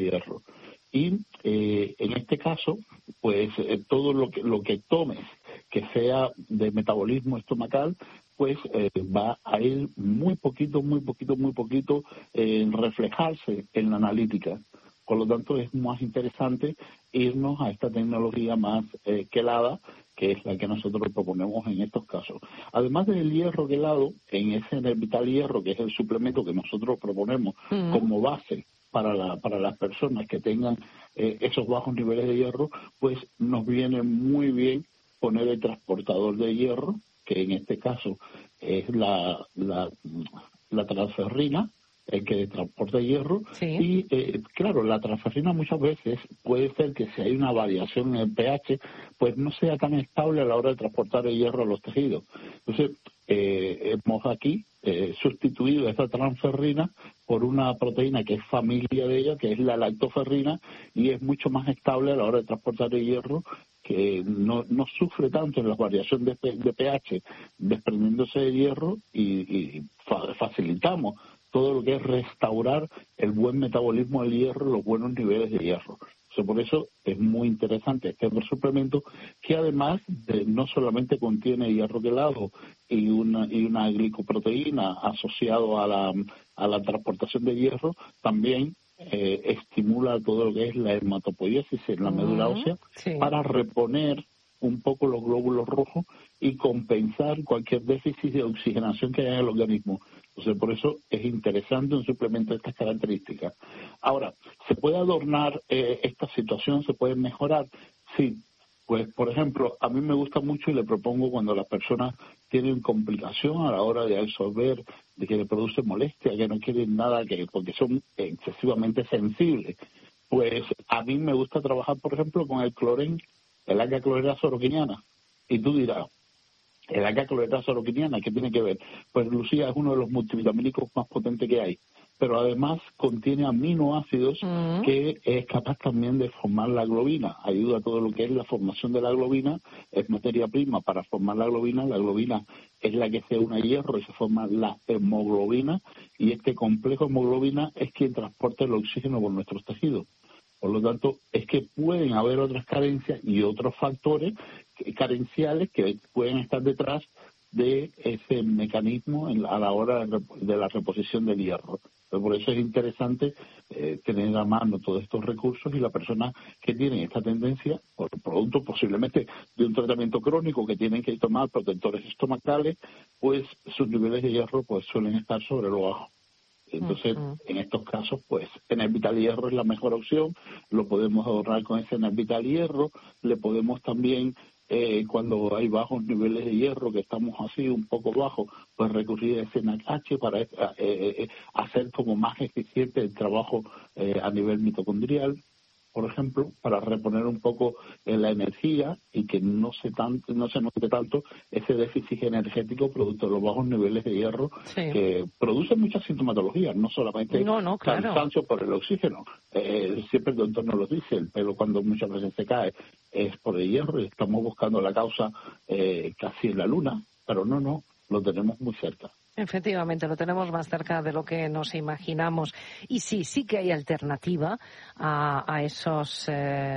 hierro. Y en este caso, pues todo lo que tomes que sea de metabolismo estomacal, pues va a ir muy poquito en reflejarse en la analítica. Por lo tanto, es más interesante irnos a esta tecnología más quelada, que es la que nosotros proponemos en estos casos. Además del hierro quelado, en ese Nervital Hierro, que es el suplemento que nosotros proponemos como base para las personas que tengan esos bajos niveles de hierro, pues nos viene muy bien poner el transportador de hierro, que en este caso es la transferrina, el que transporta hierro. Sí. Y claro, la transferrina muchas veces puede ser que si hay una variación en el pH, pues no sea tan estable a la hora de transportar el hierro a los tejidos. Entonces, hemos aquí sustituido esta transferrina por una proteína que es familia de ella, que es la lactoferrina, y es mucho más estable a la hora de transportar el hierro, que no sufre tanto en la variación de pH desprendiéndose de hierro, y facilitamos todo lo que es restaurar el buen metabolismo del hierro, los buenos niveles de hierro. Por eso es muy interesante este suplemento, que además no solamente contiene hierro quelado y una glicoproteína asociado a la transportación de hierro, también estimula todo lo que es la hematopoiesis en la médula ósea, sí, para reponer un poco los glóbulos rojos y compensar cualquier déficit de oxigenación que haya en el organismo. Entonces, por eso es interesante un suplemento de estas características. Ahora, ¿se puede adornar esta situación? ¿Se puede mejorar? Sí. Pues, por ejemplo, a mí me gusta mucho y le propongo cuando las personas tienen complicación a la hora de absorber, de que le produce molestia, que no quieren nada, porque son excesivamente sensibles, pues a mí me gusta trabajar, por ejemplo, con el clorén, el alga clorela soroquiniana. Y tú dirás, el alga clorela soroquiniana, ¿qué tiene que ver? Pues Lucía, es uno de los multivitamínicos más potentes que hay, pero además contiene aminoácidos que es capaz también de formar la globina, ayuda a todo lo que es la formación de la globina, es materia prima para formar la globina es la que se une a hierro y se forma la hemoglobina, y este complejo hemoglobina es quien transporta el oxígeno por nuestros tejidos. Por lo tanto, es que pueden haber otras carencias y otros factores carenciales que pueden estar detrás de ese mecanismo a la hora de la reposición del hierro. Pero por eso es interesante tener a mano todos estos recursos, y la persona que tiene esta tendencia, por producto posiblemente de un tratamiento crónico que tienen que tomar protectores estomacales, pues sus niveles de hierro pues suelen estar sobre lo bajo. Entonces, en estos casos, pues, Nervital Hierro es la mejor opción, lo podemos adornar con ese Nervital Hierro, le podemos también, cuando hay bajos niveles de hierro, que estamos así un poco bajos, pues recurrir a ese NAC-H para hacer como más eficiente el trabajo a nivel mitocondrial, por ejemplo, para reponer un poco la energía y que no se note tanto ese déficit energético producto de los bajos niveles de hierro, que producen muchas sintomatologías, no solamente cansancio por el oxígeno. Siempre el doctor nos lo dice, el pelo cuando muchas veces se cae es por el hierro, y estamos buscando la causa casi en la luna, pero no, lo tenemos muy cerca. Efectivamente, lo tenemos más cerca de lo que nos imaginamos. Y sí que hay alternativa a esos,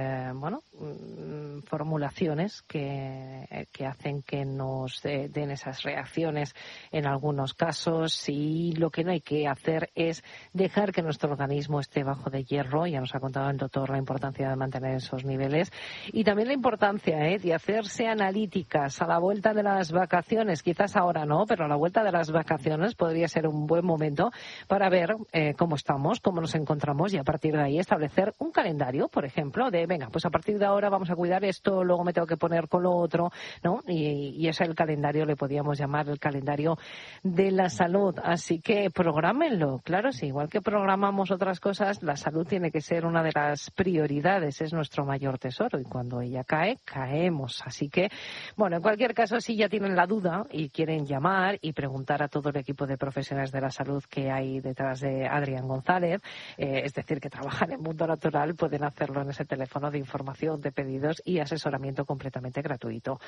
formulaciones que hacen que nos den esas reacciones en algunos casos. Y lo que no hay que hacer es dejar que nuestro organismo esté bajo de hierro. Ya nos ha contado el doctor la importancia de mantener esos niveles. Y también la importancia de hacerse analíticas a la vuelta de las vacaciones. Quizás ahora no, pero a la vuelta de las vacaciones podría ser un buen momento para ver cómo estamos, cómo nos encontramos, y a partir de ahí establecer un calendario, por ejemplo, de venga, pues a partir de ahora vamos a cuidar esto, luego me tengo que poner con lo otro, ¿no? Y ese es el calendario, le podríamos llamar el calendario de la salud. Así que prográmenlo, claro, sí, igual que programamos otras cosas, la salud tiene que ser una de las prioridades, es nuestro mayor tesoro, y cuando ella cae, caemos. Así que, bueno, en cualquier caso, si ya tienen la duda y quieren llamar y preguntar a todo todo el equipo de profesionales de la salud que hay detrás de Adrián González, es decir, que trabajan en Mundo Natural, pueden hacerlo en ese teléfono de información, de pedidos y asesoramiento completamente gratuito.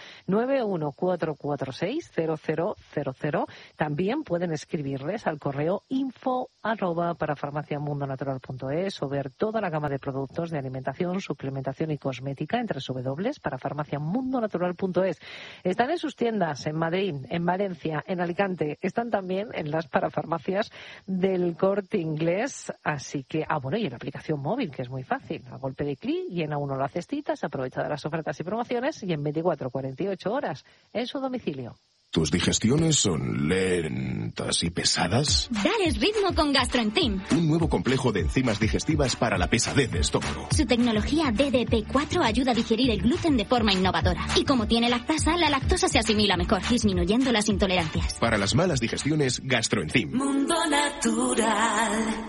914460000. También pueden escribirles al correo info@parafarmaciamundonatural.es o ver toda la gama de productos de alimentación, suplementación y cosmética entre www.parafarmaciamundonatural.es. Están en sus tiendas en Madrid, en Valencia, en Alicante. Están también en las parafarmacias del Corte Inglés. Así que, y en la aplicación móvil, que es muy fácil. A golpe de clic, llena uno las cestitas, aprovecha de las ofertas y promociones y en 24-48 horas en su domicilio. ¿Tus digestiones son lentas y pesadas? Dales ritmo con GastroEnzyme. Un nuevo complejo de enzimas digestivas para la pesadez de estómago. Su tecnología DDP4 ayuda a digerir el gluten de forma innovadora. Y como tiene lactasa, la lactosa se asimila mejor, disminuyendo las intolerancias. Para las malas digestiones, GastroEnzyme. Mundo Natural.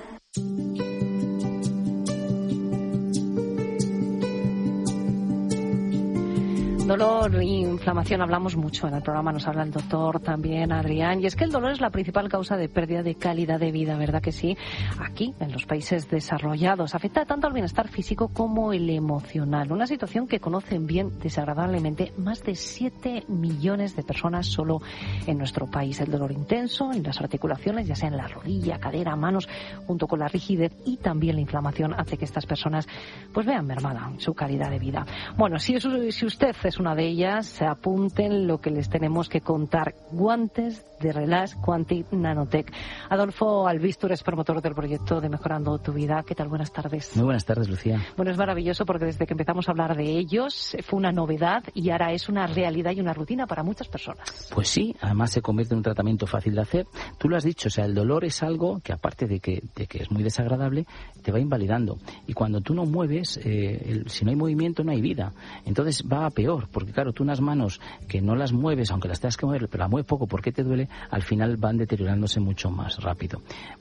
Dolor e inflamación hablamos mucho en el programa, nos habla el doctor también, Adrián, y es que el dolor es la principal causa de pérdida de calidad de vida, ¿verdad que sí? Aquí, en los países desarrollados, afecta tanto al bienestar físico como el emocional, una situación que conocen bien desagradablemente más de 7 millones de personas solo en nuestro país. El dolor intenso en las articulaciones, ya sea en la rodilla, cadera, manos, junto con la rigidez y también la inflamación, hace que estas personas pues vean mermada su calidad de vida. Bueno, si usted es una de ellas, se apunten lo que les tenemos que contar. Guantes de Relax Quantic Nanotech. Adolfo Albistur es promotor del proyecto de Mejorando tu Vida. ¿Qué tal? Buenas tardes. Muy buenas tardes, Lucía. Bueno, es maravilloso porque desde que empezamos a hablar de ellos fue una novedad y ahora es una realidad y una rutina para muchas personas. Pues sí, además se convierte en un tratamiento fácil de hacer. Tú lo has dicho, o sea, el dolor es algo que aparte de que es muy desagradable, te va invalidando. Y cuando tú no mueves, si no hay movimiento, no hay vida. Entonces va a peor. Porque claro, tú unas manos que no las mueves, aunque las tengas que mover, pero las mueves poco porque te duele, al final van deteriorándose mucho más rápido.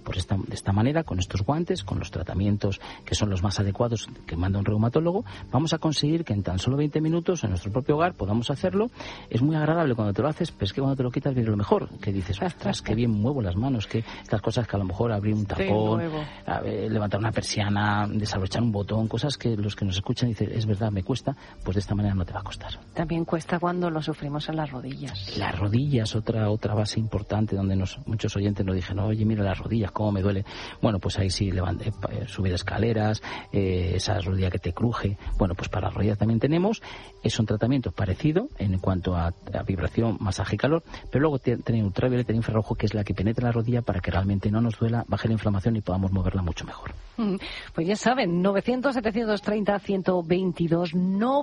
De esta manera, con estos guantes, con los tratamientos que son los más adecuados que manda un reumatólogo, vamos a conseguir que en tan solo 20 minutos en nuestro propio hogar podamos hacerlo. Es muy agradable cuando te lo haces, pero es que cuando te lo quitas viene lo mejor, que dices, ostras, qué bien muevo las manos, que estas cosas que a lo mejor abrir un tapón, levantar una persiana, desabrochar un botón, cosas que los que nos escuchan dicen, es verdad, me cuesta, pues de esta manera no te va a costar. También cuesta cuando lo sufrimos en las rodillas. Las rodillas, otra base importante donde muchos oyentes nos dijeron, oye, mira las rodillas, cómo me duele. Bueno, pues ahí sí, subir escaleras, esa rodilla que te cruje. Bueno, pues para las rodillas también tenemos. Es un tratamiento parecido en cuanto a vibración, masaje y calor, pero luego tiene ultravioleta e infrarrojo, que es la que penetra en la rodilla para que realmente no nos duela, baje la inflamación y podamos moverla mucho mejor. Pues ya saben, 900-730-122,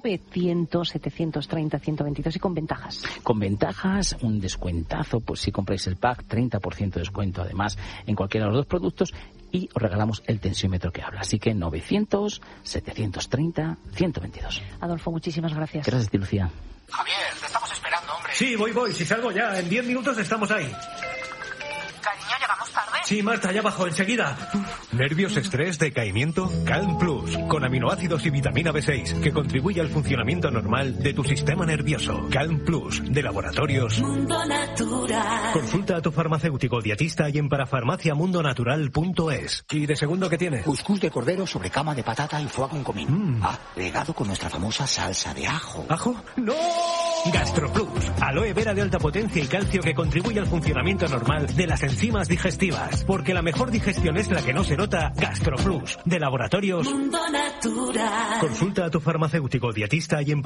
900-730-122 y con ventajas. Con ventajas, un descuentazo, pues si compráis el pack, 30% de descuento además en cualquiera de los dos productos y os regalamos el tensiómetro que habla. Así que 900-730-122. Adolfo, muchísimas gracias. Gracias a ti, Lucía. Javier, te estamos esperando, hombre. Sí, voy. Si salgo ya, en 10 minutos estamos ahí. Cariño, ¿llegamos tarde? Sí, Marta, ya bajo, enseguida. ¿Nervios, estrés, decaimiento? Calm Plus, con aminoácidos y vitamina B6, que contribuye al funcionamiento normal de tu sistema nervioso. Calm Plus, de Laboratorios Mundo Natural. Consulta a tu farmacéutico dietista y en parafarmaciamundonatural.es. ¿Y de segundo qué tiene? Cuscús de cordero sobre cama de patata y foie con comino. Regado con nuestra famosa salsa de ajo. ¿Ajo? ¡No! GastroPlus, aloe vera de alta potencia y calcio que contribuye al funcionamiento normal de las enzimas digestivas. Porque la mejor digestión es la que no se nota. GastroPlus, de Laboratorios Mundo Natural. Consulta a tu farmacéutico dietista y en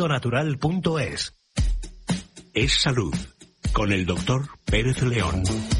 parafarmaciamundonatural.es. Es salud, con el doctor Pérez León.